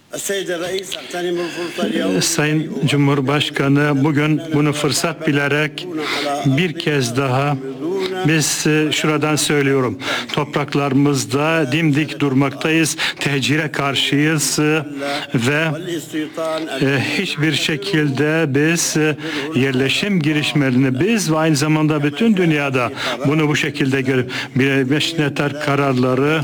Sayın Cumhurbaşkanı bugün bunu fırsat bilerek bir kez daha biz şuradan söylüyorum. Topraklarımızda dimdik durmaktayız. Tehcire karşıyız ve hiçbir şekilde biz yerleşim girişimlerini biz ve aynı zamanda bütün dünyada bunu bu şekilde görüp Birleşmiş Milletler kararları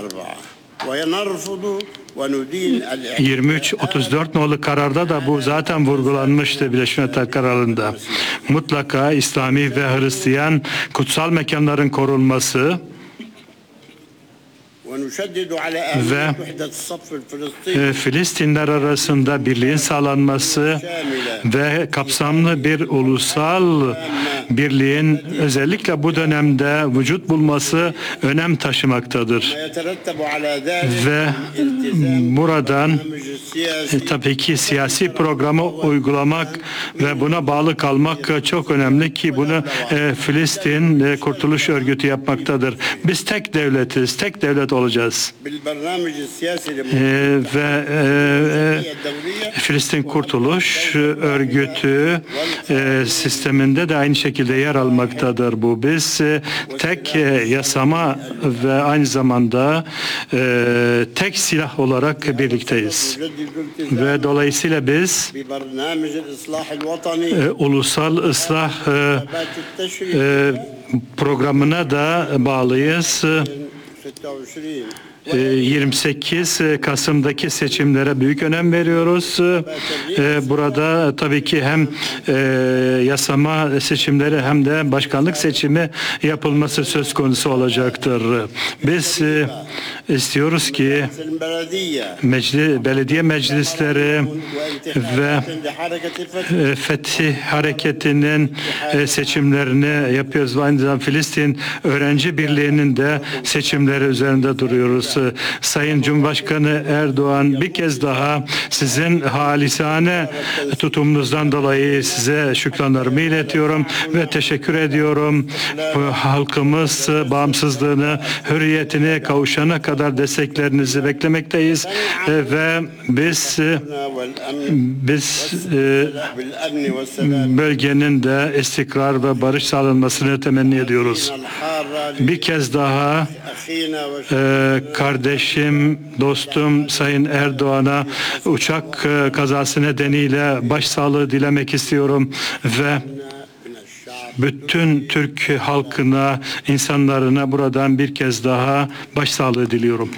2334 nolu kararda da bu zaten vurgulanmıştı Birleşmiş Milletler kararında. Mutlaka İslami ve Hristiyan kutsal mekanların korunması ve Filistinler arasında birliğin sağlanması ve kapsamlı bir ulusal birliğin özellikle bu dönemde vücut bulması önem taşımaktadır. Ve buradan tabii ki siyasi programı uygulamak ve buna bağlı kalmak çok önemli ki bunu Filistin Kurtuluş Örgütü yapmaktadır. Biz tek devletiz, tek devlet olacağız. Ve Filistin Kurtuluş Örgütü sisteminde de aynı şekilde yer almaktadır bu. Biz tek yasama ve aynı zamanda tek silah olarak birlikteyiz. Ve dolayısıyla biz ulusal ıslah programına da bağlıyız. 28 Kasım'daki seçimlere büyük önem veriyoruz. Burada tabii ki hem yasama seçimleri hem de başkanlık seçimi yapılması söz konusu olacaktır. Biz istiyoruz ki belediye meclisleri ve Fethi Hareketi'nin seçimlerini yapıyoruz. Aynı zamanda Filistin Öğrenci Birliği'nin de seçimleri üzerinde duruyoruz. Sayın Cumhurbaşkanı Erdoğan, bir kez daha sizin halisane tutumunuzdan dolayı size şükranlarımı iletiyorum ve teşekkür ediyorum. Halkımız bağımsızlığını, hürriyetine kavuşana kadar desteklerinizi beklemekteyiz ve biz bölgenin de istikrar ve barış sağlanmasını temenni ediyoruz. Bir kez daha kardeşim, dostum Sayın Erdoğan'a uçak kazası nedeniyle başsağlığı dilemek istiyorum ve bütün Türk halkına, insanlarına buradan bir kez daha başsağlığı diliyorum.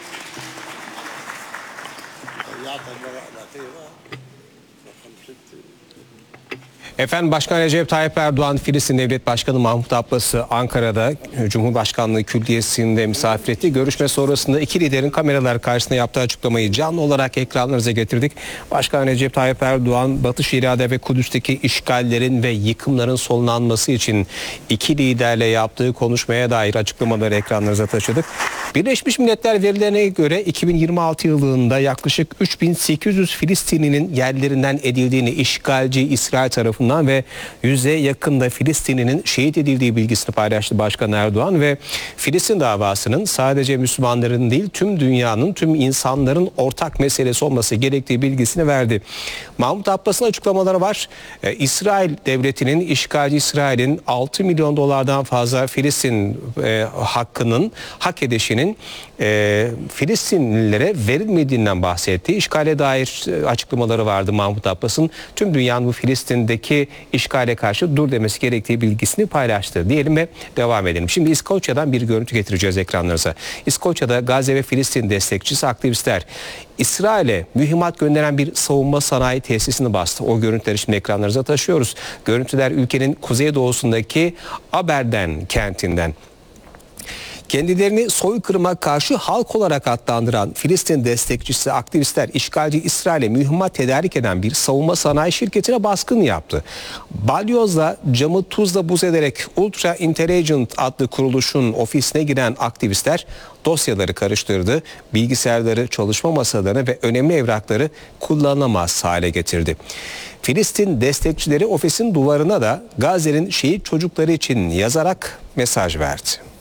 Efendim, Başkan Recep Tayyip Erdoğan, Filistin Devlet Başkanı Mahmut Abbas'ı Ankara'da Cumhurbaşkanlığı Külliyesi'nde misafir etti. Görüşme sonrasında iki liderin kameralar karşısında yaptığı açıklamayı canlı olarak ekranlarınıza getirdik. Başkan Recep Tayyip Erdoğan, Batı Şeria'da ve Kudüs'teki işgallerin ve yıkımların sonlanması için iki liderle yaptığı konuşmaya dair açıklamaları ekranlarınıza taşıdık. Birleşmiş Milletler verilerine göre 2026 yılında yaklaşık 3800 Filistinli'nin yerlerinden edildiğini işgalci İsrail tarafından ve 100'e yakında Filistinli'nin şehit edildiği bilgisini paylaştı Başkan Erdoğan ve Filistin davasının sadece Müslümanların değil tüm dünyanın, tüm insanların ortak meselesi olması gerektiği bilgisini verdi. Mahmut Abbas'ın açıklamaları var. İsrail devletinin, işgalci İsrail'in 6 milyon dolardan fazla Filistin hak edişinin Filistinlilere verilmediğinden bahsetti. İşgale dair açıklamaları vardı Mahmut Abbas'ın. Tüm dünyanın bu Filistin'deki işgale karşı dur demesi gerektiği bilgisini paylaştı diyelim ve devam edelim. Şimdi İskoçya'dan bir görüntü getireceğiz ekranlarınıza. İskoçya'da Gazze ve Filistin destekçisi aktivistler İsrail'e mühimmat gönderen bir savunma sanayi tesisini bastı. O görüntüleri şimdi ekranlarınıza taşıyoruz. Görüntüler ülkenin kuzeydoğusundaki Aberdeen kentinden. Kendilerini soykırıma karşı halk olarak adlandıran Filistin destekçisi aktivistler işgalci İsrail'e mühimmat tedarik eden bir savunma sanayi şirketine baskın yaptı. Balyozla camı tuzla buz ederek Ultra Intelligent adlı kuruluşun ofisine giren aktivistler dosyaları karıştırdı, bilgisayarları, çalışma masalarını ve önemli evrakları kullanılamaz hale getirdi. Filistin destekçileri ofisin duvarına da Gazze'nin şehit çocukları için yazarak mesaj verdi.